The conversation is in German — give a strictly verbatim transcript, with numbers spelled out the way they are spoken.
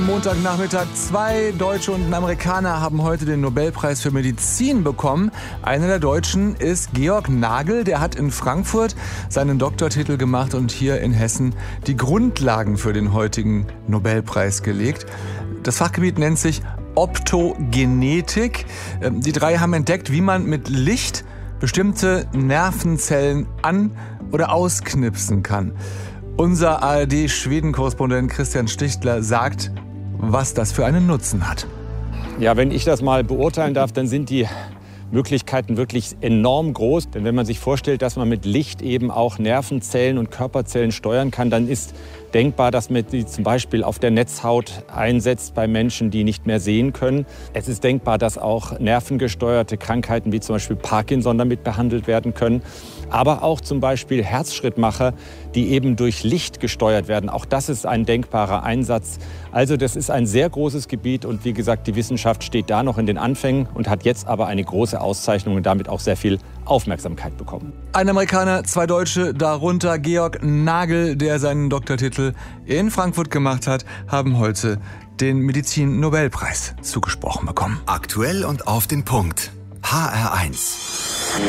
Montagnachmittag. Zwei Deutsche und ein Amerikaner haben heute den Nobelpreis für Medizin bekommen. Einer der Deutschen ist Georg Nagel. Der hat in Frankfurt seinen Doktortitel gemacht und hier in Hessen die Grundlagen für den heutigen Nobelpreis gelegt. Das Fachgebiet nennt sich Optogenetik. Die drei haben entdeckt, wie man mit Licht bestimmte Nervenzellen an- oder ausknipsen kann. Unser A R D-Schweden-Korrespondent Christian Stichtler sagt, was das für einen Nutzen hat. Ja, wenn ich das mal beurteilen darf, dann sind die Möglichkeiten wirklich enorm groß. Denn wenn man sich vorstellt, dass man mit Licht eben auch Nervenzellen und Körperzellen steuern kann, dann ist denkbar, dass man die zum Beispiel auf der Netzhaut einsetzt bei Menschen, die nicht mehr sehen können. Es ist denkbar, dass auch nervengesteuerte Krankheiten wie zum Beispiel Parkinson damit behandelt werden können. Aber auch zum Beispiel Herzschrittmacher, die eben durch Licht gesteuert werden. Auch das ist ein denkbarer Einsatz. Also das ist ein sehr großes Gebiet und wie gesagt, die Wissenschaft steht da noch in den Anfängen und hat jetzt aber eine große Auszeichnung und damit auch sehr viel Aufmerksamkeit bekommen. Ein Amerikaner, zwei Deutsche, darunter Georg Nagel, der seinen Doktortitel in Frankfurt gemacht hat, haben heute den Medizin-Nobelpreis zugesprochen bekommen. Aktuell und auf den Punkt. H R eins.